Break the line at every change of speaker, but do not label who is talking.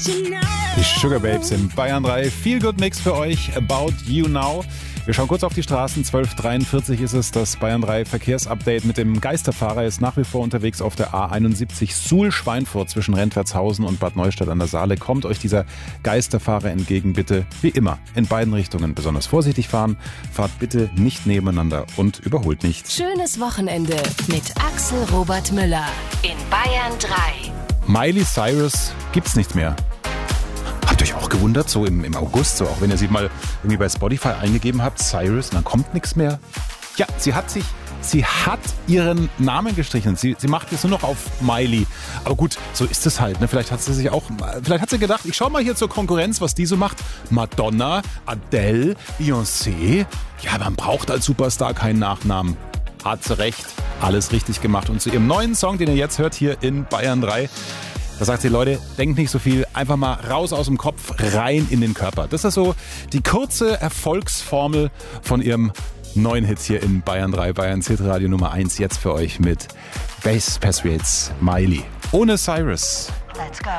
Die Sugar Babes im Bayern 3. Feel Good Mix für euch. About You Now. Wir schauen kurz auf die Straßen. 12:43 ist es. Das Bayern 3 Verkehrsupdate mit dem Geisterfahrer ist nach wie vor unterwegs auf der A71 Suhl-Schweinfurt zwischen Rentwertshausen und Bad Neustadt an der Saale. Kommt euch dieser Geisterfahrer entgegen, bitte wie immer in beiden Richtungen besonders vorsichtig fahren. Fahrt bitte nicht nebeneinander und überholt nicht.
Schönes Wochenende mit Axel Robert Müller in Bayern 3.
Miley Cyrus gibt's nicht mehr. Habt ihr euch auch gewundert, so im August, so auch wenn ihr sie mal irgendwie bei Spotify eingegeben habt, Cyrus, und dann kommt nichts mehr? Ja, sie hat ihren Namen gestrichen. Sie macht jetzt nur noch auf Miley. Aber gut, so ist es halt. Ne? Vielleicht hat sie gedacht, ich schau mal hier zur Konkurrenz, was die so macht. Madonna, Adele, Beyoncé. Ja, man braucht als Superstar keinen Nachnamen. Hat sie recht. Alles richtig gemacht. Und zu ihrem neuen Song, den ihr jetzt hört hier in Bayern 3, da sagt sie, Leute, denkt nicht so viel, einfach mal raus aus dem Kopf, rein in den Körper. Das ist so die kurze Erfolgsformel von ihrem neuen Hit hier in Bayern 3, Bayern Hit Radio Nummer 1, jetzt für euch mit Bass Patriots Miley. Ohne Cyrus.
Let's go.